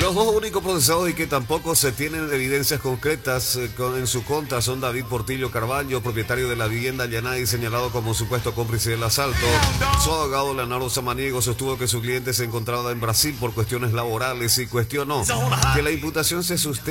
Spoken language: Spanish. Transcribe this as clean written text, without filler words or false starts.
Los dos únicos procesados y que tampoco se tienen evidencias concretas en su contra son David Portillo Carvalho, propietario de la vivienda allanada y señalado como supuesto cómplice del asalto. Su abogado Leonardo Samaniego sostuvo que su cliente se encontraba en Brasil por cuestiones laborales y cuestionó que la imputación se sustenta